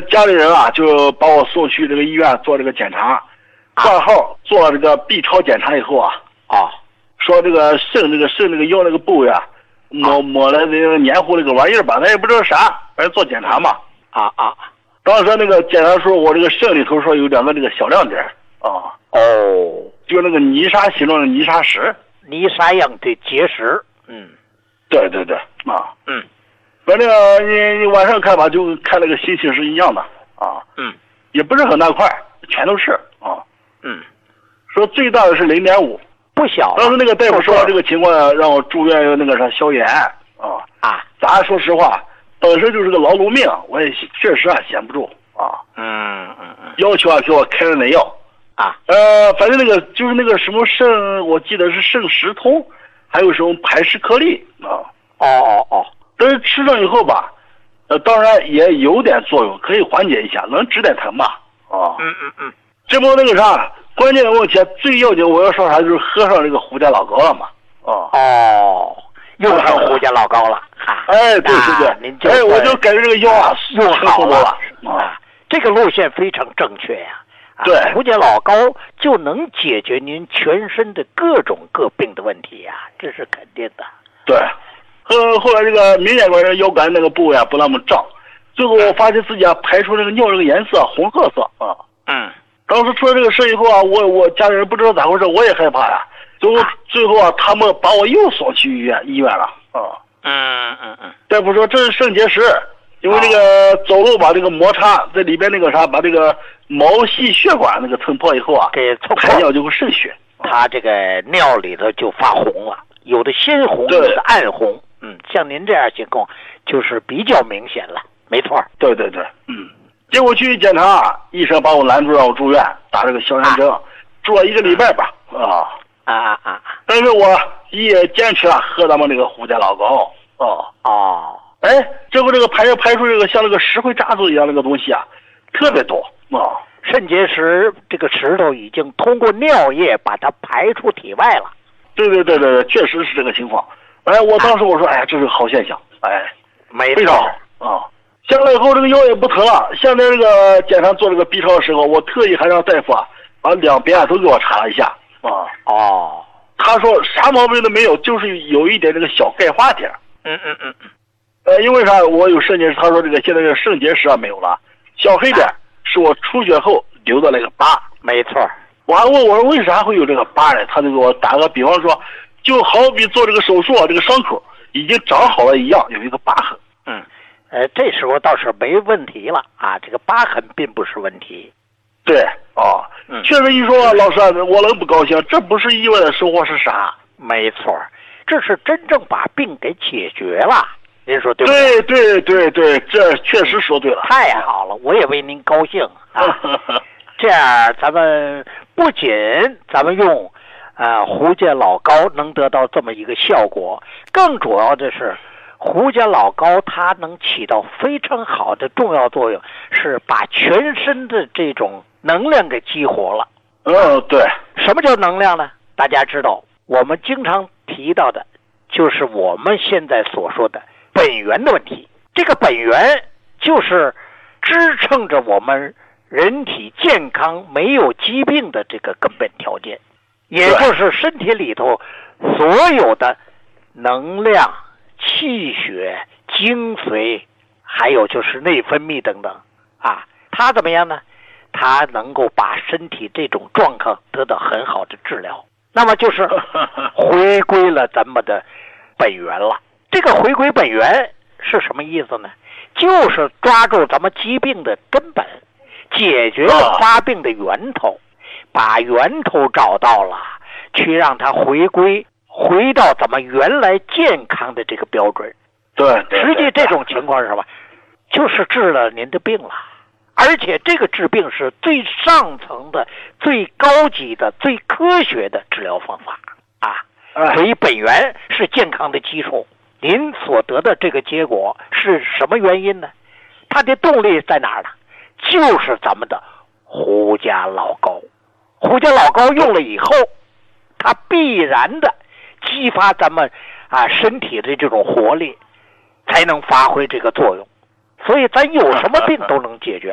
家里人啊，就把我送去这个医院做这个检查，挂号做了这个 B 超检查以后啊，说这个肾这个腰那个部位啊，抹了那个黏糊那个玩意儿吧，咱也不知道啥，反正做检查嘛。当时那个检查说我这个肾里头说有2个这个小亮点就那个泥沙形状的泥沙石， 泥沙样的结石。 对反正你晚上看吧，就看那个心情是一样的也不是很大块，全都是说最大的是0.5， 不小。 当时那个大夫说这个情况让我住院要那个啥消炎咱说实话，本身就是个劳碌命，我也确实闲不住要求给我开了那药反正那个就是那个什么肾，我记得是肾石通，还有什么排石颗粒但是吃上以后吧，当然也有点作用，可以缓解一下，能止点疼吧这不那个啥，关键的问题最要紧，我要说啥就是喝上这个胡家老膏了嘛用上胡家老膏了对我就感觉这个药用好了这个路线非常正确对， 胡家老膏就能解决您全身的各种各病的问题这是肯定的。 对，后来这个明显感觉腰杆那个部位不那么胀，最后我发现自己排出这个尿这个颜色红褐色当时出了这个事以后我家里人不知道咋回事，我也害怕最后他们把我又送去医院了大夫说这是肾结石，因为这个走路把这个摩擦在里边那个啥，把这个毛细血管那个蹭破以后给蹭破， 排尿就会渗血， 它这个尿里头就发红了，有的鲜红，有的暗红像您这样情况就是比较明显了，没错。 对结果去检查，医生把我拦住让我住院打这个消炎针住了1个礼拜吧但是我也坚持喝咱们这个胡家老膏这不这个排出这个像那个石灰渣子一样那个东西特别多肾结石这个石头已经通过尿液把它排出体外了。 对，确实是这个情况。我当时我说这是个好现象没错， 非常好下来以后这个腰也不疼了。现在这个检查做这个 B 超的时候，我特意还让大夫把2边都给我查了一下他说啥毛病都没有，就是有一点这个小钙化点因为啥我有肾结石，他说这个现在这个肾结石没有了，小黑点是我出血后留的那个疤。 没错， 我还问我说为啥会有这个疤呢？他就给我打个比方说，就好比做这个手术这个伤口已经长好了一样，有一个疤痕这时候倒是没问题了这个疤痕并不是问题。 对确实一说老师我能不高兴，这不是意味着收获是啥？ 没错，这是真正把病给解决了，您说对不对？ 对，这确实说对了。 太好了，我也为您高兴这样咱们不仅咱们用胡家老膏能得到这么一个效果，更主要的是胡家老膏它能起到非常好的重要作用，是把全身的这种能量给激活了。 对。 什么叫能量呢？大家知道我们经常提到的就是我们现在所说的本源的问题。这个本源就是支撑着我们人体健康没有疾病的这个根本条件，也就是身体里头所有的能量、气血、精髓，还有就是内分泌等等它怎么样呢？它能够把身体这种状况得到很好的治疗，那么就是回归了咱们的本源了。这个回归本源是什么意思呢？就是抓住咱们疾病的根本，解决了发病的源头，把源头找到了，去让它回到咱们原来健康的这个标准。 对， 实际这种情况是什么？就是治了您的病了，而且这个治病是最上层的、最高级的、最科学的治疗方法所以本源是健康的基础。您所得的这个结果是什么原因呢？它的动力在哪儿呢？就是咱们的胡家老膏。胡家老膏用了以后，它必然的激发咱们身体的这种活力，才能发挥这个作用。所以咱有什么病都能解决。